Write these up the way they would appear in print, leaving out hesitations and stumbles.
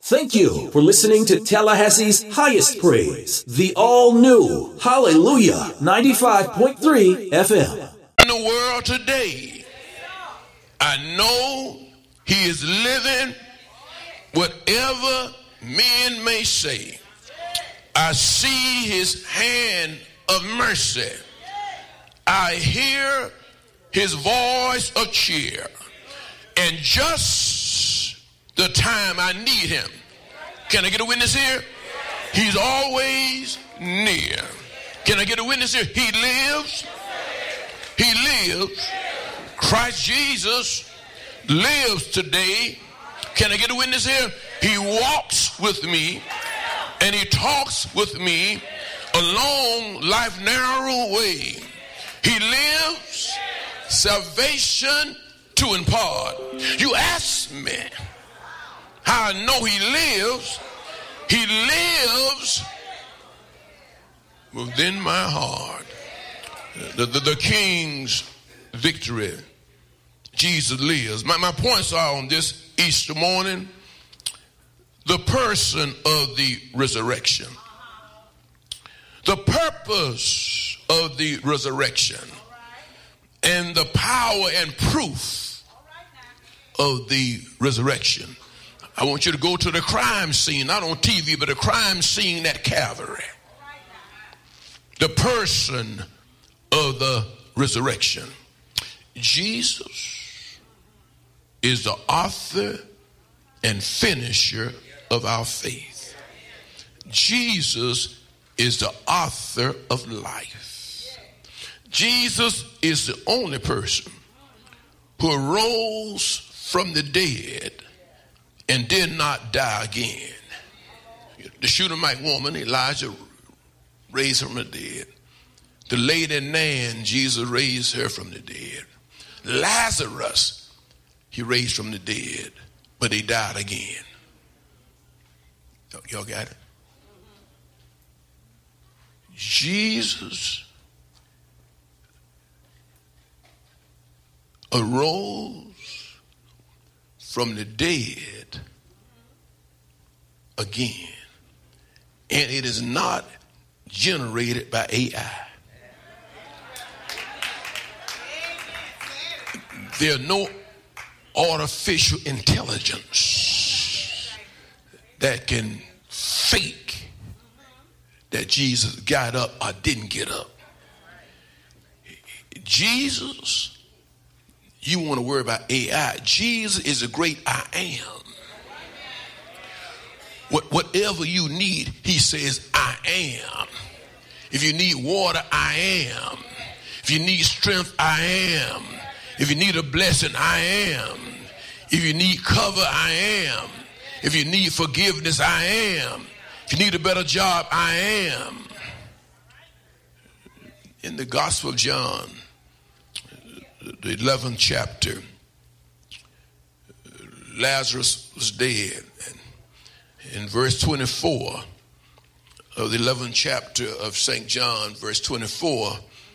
Thank you for listening to Tallahassee's highest praise, the all-new Hallelujah 95.3 FM. In the world today, I know he is living. Whatever men may say, I see his hand of mercy. I hear his voice of cheer. And just the time I need him. Can I get a witness here? He's always near. Can I get a witness here? He lives. He lives. Christ Jesus lives today. Can I get a witness here? He walks with me and he talks with me along life's narrow way. He lives. Salvation to impart. You ask me how I know he lives. He lives within my heart. The King's victory. Jesus lives. My points are on this Easter morning. The person of the resurrection. The purpose of the resurrection. And the power and proof of the resurrection. I want you to go to the crime scene, not on TV, but the crime scene at Calvary. The person of the resurrection. Jesus is the author and finisher of our faith. Jesus is the author of life. Jesus is the only person who arose from the dead and did not die again. The Shunammite woman, Elijah raised her from the dead. The lady Nan, Jesus raised her from the dead. Lazarus, he raised from the dead, but he died again. Y'all got it? Jesus arose from the dead again. And it is not generated by AI. There's no artificial intelligence that can fake that Jesus got up or didn't get up. Jesus, you want to worry about AI. Jesus is a great I am. Whatever you need, he says, I am. If you need water, I am. If you need strength, I am. If you need a blessing, I am. If you need cover, I am. If you need forgiveness, I am. If you need a better job, I am. In the Gospel of John, the 11th chapter, Lazarus was dead. And in verse 24 of the 11th chapter of St. John, verse 24,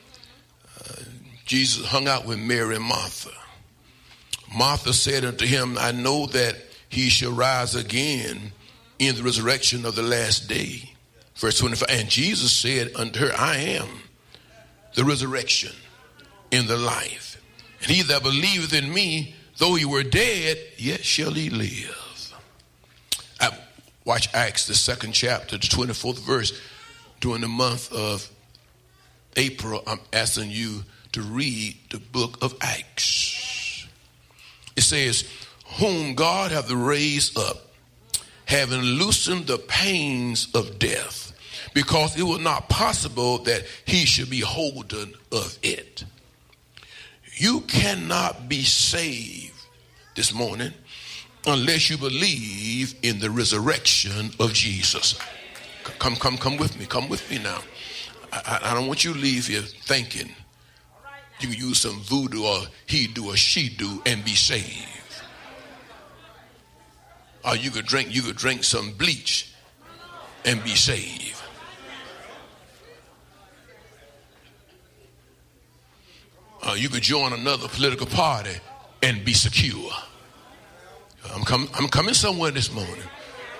Jesus hung out with Mary and Martha. Martha said unto him, I know that he shall rise again in the resurrection of the last day. Verse 25, and Jesus said unto her, I am the resurrection and the life. And he that believeth in me, though he were dead, yet shall he live. Watch Acts, the 2nd chapter, the 24th verse. During the month of April, I'm asking you to read the book of Acts. It says, whom God hath raised up, having loosened the pains of death, because it was not possible that he should be holden of it. You cannot be saved this morning unless you believe in the resurrection of Jesus. Come with me. Come with me now. I don't want you to leave here thinking you can use some voodoo or he do or she do and be saved. Or you could drink some bleach and be saved. You could join another political party and be secure. I'm coming somewhere this morning.